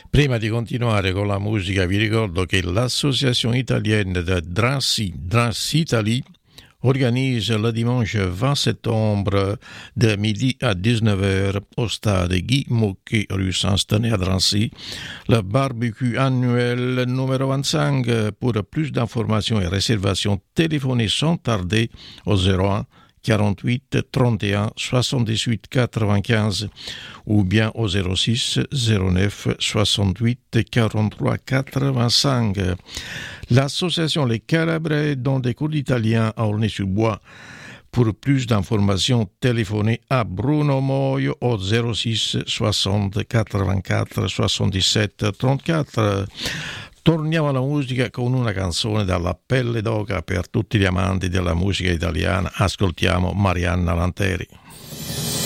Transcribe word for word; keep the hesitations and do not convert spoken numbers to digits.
Prima di continuare con la musica vi ricordo che l'Association italienne de Drancy, Drancy Italie, organise le dimanche vingt septembre de midi à dix-neuf heures au stade Guy Mocquet, rue Saint-Stenay à Drancy, le barbecue annuel numéro vingt-cinq. Pour plus d'informations et réservations, téléphonez sans tarder au zéro un quarante-huit trente et un soixante-dix-huit quatre-vingt-quinze ou bien au zéro six zéro neuf soixante-huit quarante-trois quatre-vingt-cinq. L'association Les Calabrais donne des cours d'italien à Aulnay-sous-Bois. Pour plus d'informations, téléphonez a Bruno Moio au zéro six soixante quarantaquattro soixante-dix-sept trentaquattro. Torniamo alla musica con una canzone dalla pelle d'oca per tutti gli amanti della musica italiana. Ascoltiamo Marianna Lanteri.